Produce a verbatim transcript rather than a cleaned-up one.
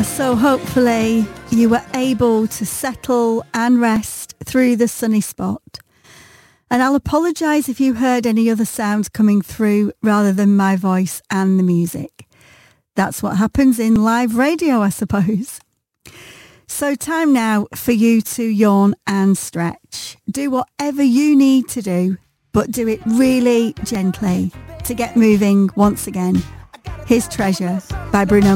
So hopefully you were able to settle and rest through the sunny spot. And I'll apologise if you heard any other sounds coming through rather than my voice and the music. That's what happens in live radio, I suppose. So time now for you to yawn and stretch. Do whatever you need to do, but do it really gently to get moving once again. Here's Treasure by Bruno